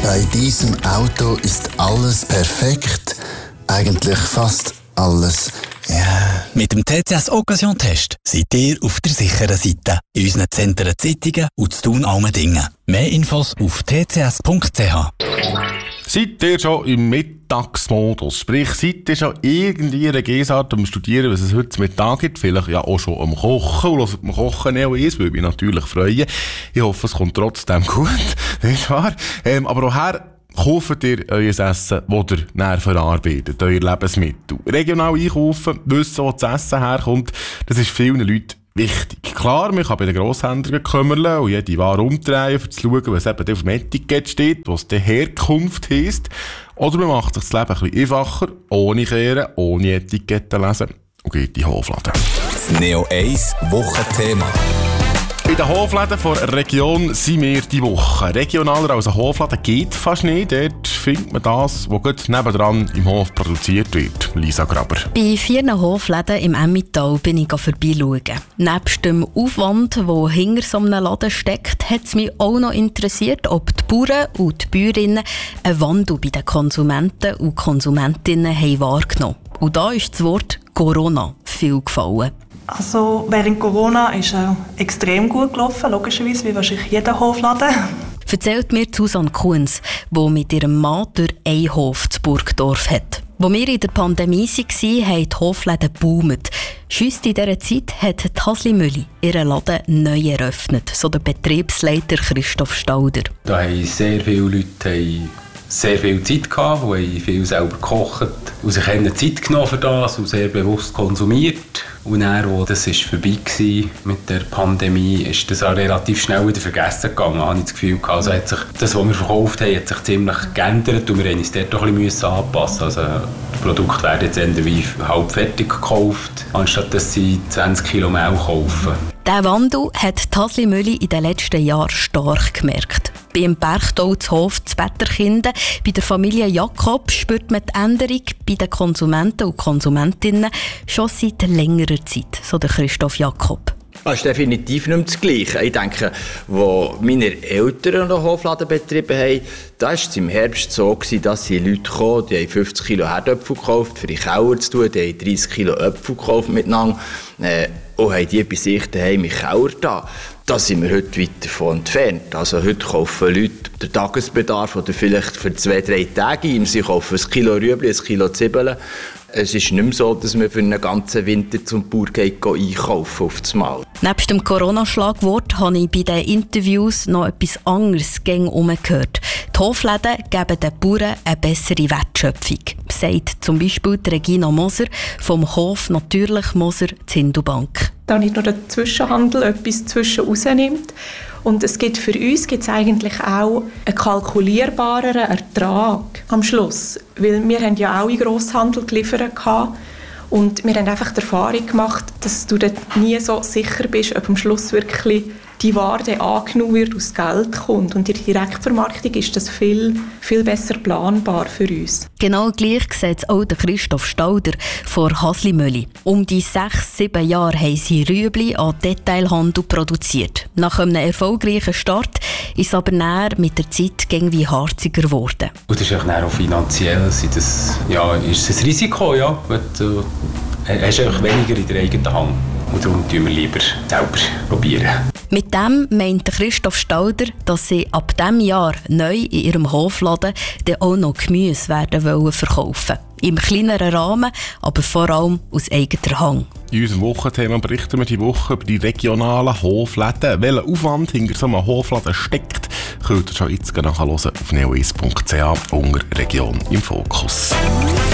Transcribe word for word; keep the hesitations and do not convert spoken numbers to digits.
Bei diesem Auto ist alles perfekt. Eigentlich fast alles. Ja. Yeah. Mit dem T C S Occasion Test seid ihr auf der sicheren Seite. In unseren Zentren Zittingen und zu Thun Almendingen. Mehr Infos auf t c s punkt c h. Seid ihr schon im Mittagsmodus? Sprich, seid ihr schon irgendwie eine Gegenart am Studieren, was es heute Mittag gibt? Vielleicht ja auch schon am Kochen. Und hört beim Kochen auch eins, würde mich natürlich freuen. Ich hoffe, es kommt trotzdem gut. Nicht wahr? Ähm, aber auch her, kauft ihr euer Essen, das ihr näher verarbeitet, euer Lebensmittel. Regional einkaufen, wissen, wo das Essen herkommt, das ist vielen Leuten wichtig. Klar, man kann bei den Grosshändlern kümmern und jede Ware umdrehen, um zu schauen, was eben auf dem Etikett steht, was die Herkunft heisst. Oder man macht sich das Leben ein bisschen einfacher, ohne Kehren, ohne Etiketten lesen und geht in den Hofladen. Das Neo eins Wochenthema. In den Hofläden der Region sind wir die Woche. Regionaler als ein Hofladen geht fast nicht. Dort findet man das, was gut nebendran im Hof produziert wird. Lisa Graber. Bei vielen Hofläden im Emmental bin ich vorbeischauen. Nebst dem Aufwand, der hinter so einem Laden steckt, hat es mich auch noch interessiert, ob die Bauern und die Bäuerinnen einen Wandel bei den Konsumenten und Konsumentinnen haben wahrgenommen. Und da ist das Wort Corona viel gefallen. Also während Corona ist es extrem gut gelaufen, logischerweise, wie wahrscheinlich jeder Hofladen. Erzählt mir Susanne Kunz, die mit ihrem Mann durch einen Hof zu Burgdorf hat. Als wir in der Pandemie waren, haben die Hofläden geboomt. Schüss in dieser Zeit hat die Haslimüli ihren Laden neu eröffnet, so der Betriebsleiter Christoph Stauder. Da haben sehr viele Leute haben sehr viel Zeit gehabt, die haben viel selber gekocht und sich haben Zeit genommen für das und sehr bewusst konsumiert. Und dann, als das ist vorbei war mit der Pandemie, ist das auch relativ schnell wieder vergessen gegangen, habe ich das Gefühl gehabt. Also hat sich das, was wir verkauft haben, hat sich ziemlich geändert und wir mussten uns dort doch ein bisschen anpassen. Also die Produkte werden jetzt eher wie halb fertig gekauft, anstatt dass sie zwanzig Kilo Mehl kaufen. Diesen Wandel hat die Haslimüli in den letzten Jahren stark gemerkt. Beim Berchtau zu Hof zu Betterkinden, bei der Familie Jakob spürt man die Änderung bei den Konsumenten und Konsumentinnen schon seit längerer Zeit, so der Christoph Jakob. Das ist definitiv nicht mehr das Gleiche. Ich denke, als meine Eltern noch Hofladen betrieben haben, da war es im Herbst so, dass die Leute kamen, die haben fünfzig Kilo Herdöpfel gekauft, für die Keller zu tun, die haben dreißig Kilo Äpfel gekauft miteinander äh, und haben die bei sich daheim im Keller da. Da sind wir heute weit davon entfernt. Also heute kaufen Leute den Tagesbedarf oder vielleicht für zwei, drei Tage ein. Sie kaufen ein Kilo Rüebli, ein Kilo Zwiebeln. Es ist nicht mehr so, dass man für einen ganzen Winter zum Bauer geht, einkaufen auf das Mal. Nebst dem Corona-Schlagwort habe ich bei den Interviews noch etwas anderes gehört. Die Hofläden geben den Bauern eine bessere Wertschöpfung, sagt zum Beispiel Regina Moser vom Hof Natürlich Moser Zindelbank. Da nicht nur der Zwischenhandel etwas zwischen rausnimmt. Und es gibt für uns gibt's eigentlich auch einen kalkulierbareren Ertrag am Schluss. Weil wir haben ja auch in Grosshandel geliefert gehabt. Und wir haben einfach die Erfahrung gemacht, dass du dort nie so sicher bist, ob am Schluss wirklich die Ware angenommen wird, aus Geld kommt. Und in der Direktvermarktung ist das viel, viel besser planbar für uns. Genau gleich sieht es auch der Christoph Stauder von Haslimüli. Um die sechs, sieben Jahre haben sie Rüebli an Detailhandel produziert. Nach einem erfolgreichen Start ist es aber näher mit der Zeit irgendwie harziger geworden. Und das ist auch finanziell das, ja, ist es ein Risiko, ja. Du hast einfach weniger in der eigenen Hand. Und darum tun wir lieber selber probieren. Mit dem meint Christoph Stauder, dass sie ab diesem Jahr neu in ihrem Hofladen dann auch noch Gemüse werden wollen verkaufen. Im kleineren Rahmen, aber vor allem aus eigener Hand. In unserem Wochenthema berichten wir die Woche über die regionalen Hofläden. Welcher Aufwand hinter so einem Hofladen steckt, könnt ihr schon jetzt nachhören auf neo eins punkt c h unter Region im Fokus.